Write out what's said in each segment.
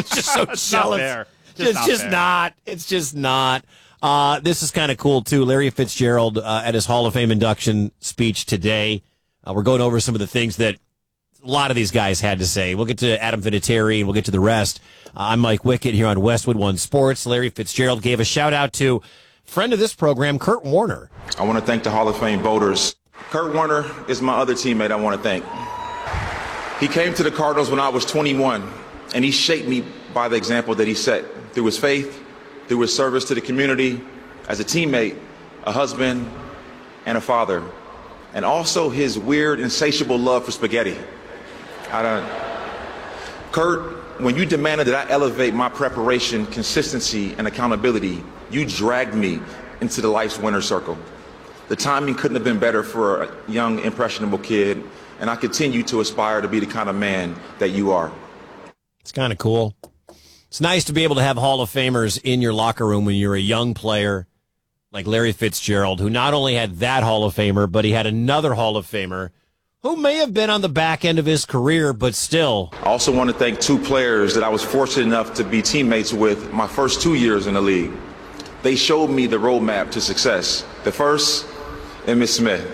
It's just so jealous. It's just not. This is kind of cool, too. Larry Fitzgerald at his Hall of Fame induction speech today. We're going over some of the things that a lot of these guys had to say. We'll get to Adam Vinatieri, and we'll get to the rest. I'm Mike Wickett here on Westwood One Sports. Larry Fitzgerald gave a shout-out to friend of this program, Kurt Warner. I want to thank the Hall of Fame voters. Kurt Warner is my other teammate I want to thank. He came to the Cardinals when I was 21, and he shaped me by the example that he set through his faith, through his service to the community, as a teammate, a husband, and a father, and also his weird, insatiable love for spaghetti. Kurt, when you demanded that I elevate my preparation, consistency, and accountability, you dragged me into the life's winner's circle. The timing couldn't have been better for a young, impressionable kid, and I continue to aspire to be the kind of man that you are. It's kind of cool. It's nice to be able to have Hall of Famers in your locker room when you're a young player like Larry Fitzgerald, who not only had that Hall of Famer, but he had another Hall of Famer who may have been on the back end of his career, but still. I also want to thank two players that I was fortunate enough to be teammates with my first 2 years in the league. They showed me the roadmap to success. The first, Emmitt Smith.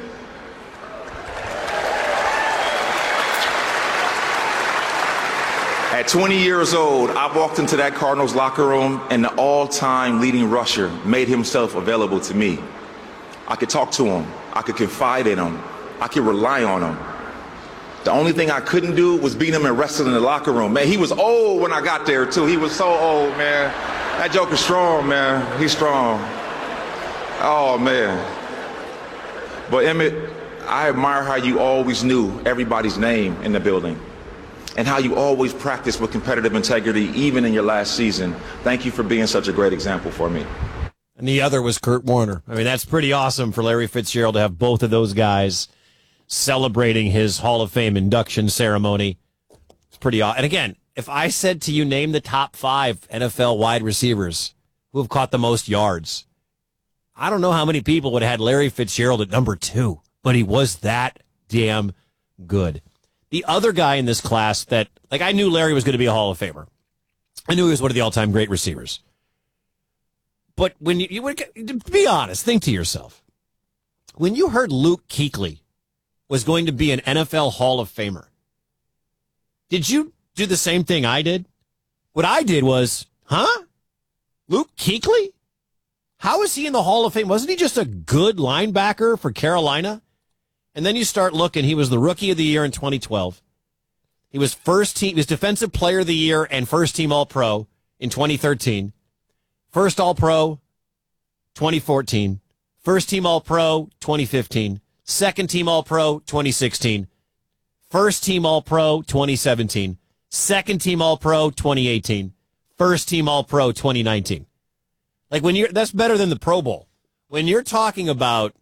At 20 years old, I walked into that Cardinals locker room, and the all-time leading rusher made himself available to me. I could talk to him. I could confide in him. I could rely on him. The only thing I couldn't do was beat him and wrestle in the locker room. Man, he was old when I got there, too. He was so old, man. That joker's strong, man. He's strong. Oh, man. But, Emmitt, I admire how you always knew everybody's name in the building and how you always practiced with competitive integrity, even in your last season. Thank you for being such a great example for me. And the other was Kurt Warner. I mean, that's pretty awesome for Larry Fitzgerald to have both of those guys celebrating his Hall of Fame induction ceremony. It's pretty awesome. And again, if I said to you, name the top 5 NFL wide receivers who have caught the most yards, I don't know how many people would have had Larry Fitzgerald at number 2, but he was that damn good. The other guy in this class that, like, I knew Larry was going to be a Hall of Famer. I knew he was one of the all-time great receivers. But when you would, to be honest, think to yourself, when you heard Luke Kuechly was going to be an NFL Hall of Famer, did you do the same thing I did? What I did was, Luke Kuechly? How is he in the Hall of Fame? Wasn't he just a good linebacker for Carolina? And then you start looking, he was the Rookie of the Year in 2012. He was he was Defensive Player of the Year and First Team All-Pro in 2013. First All-Pro 2014. First Team All-Pro 2015. Second Team All-Pro 2016. First Team All-Pro 2017. Second Team All-Pro 2018. First Team All-Pro 2019. Like, that's better than the Pro Bowl. When you're talking about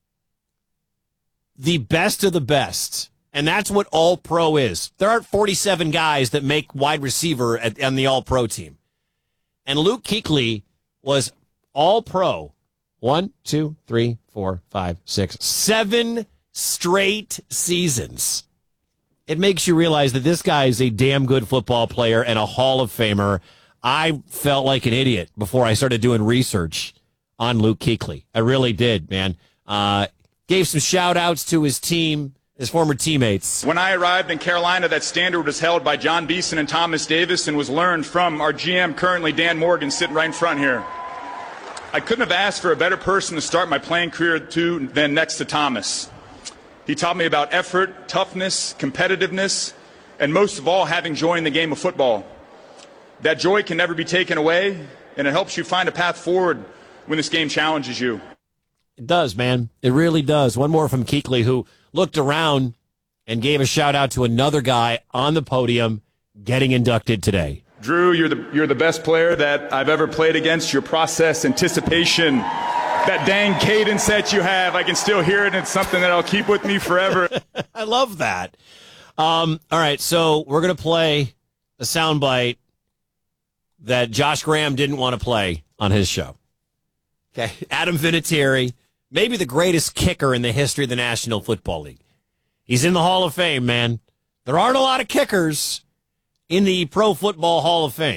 the best of the best, and that's what All-Pro is. There aren't 47 guys that make wide receiver on the All-Pro team. And Luke Kuechly was All-Pro 1, 2, 3, 4, 5, 6, 7 straight seasons. It makes you realize that this guy is a damn good football player and a Hall of Famer. I felt like an idiot before I started doing research on Luke Kuechly. I really did, man. Gave some shout-outs to his team, his former teammates. When I arrived in Carolina, that standard was held by John Beeson and Thomas Davis and was learned from our GM, currently Dan Morgan, sitting right in front here. I couldn't have asked for a better person to start my playing career than next to Thomas. He taught me about effort, toughness, competitiveness, and most of all, having joy in the game of football. That joy can never be taken away, and it helps you find a path forward when this game challenges you. It does, man. It really does. One more from Kuechly, who looked around and gave a shout-out to another guy on the podium getting inducted today. Drew, you're the best player that I've ever played against. Your process, anticipation, that dang cadence that you have, I can still hear it. And it's something that I'll keep with me forever. I love that. All right, so we're going to play a soundbite that Josh Graham didn't want to play on his show. Okay, Adam Vinatieri, maybe the greatest kicker in the history of the National Football League. He's in the Hall of Fame, man. There aren't a lot of kickers in the Pro Football Hall of Fame.